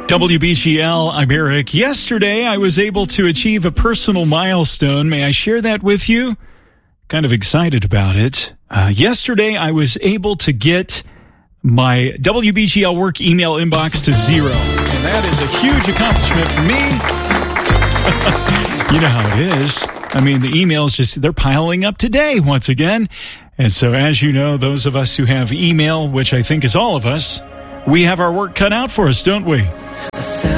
WBGL, I'm Eric. Yesterday, I was able to achieve a personal milestone. May I share that with you? Kind of excited about it. Yesterday, I was able to get my WBGL work email inbox to 0. And that is a huge accomplishment for me. You know how it is. I mean, the emails they're piling up today once again. And so, as you know, those of us who have email, which I think is all of us, we have our work cut out for us, don't we?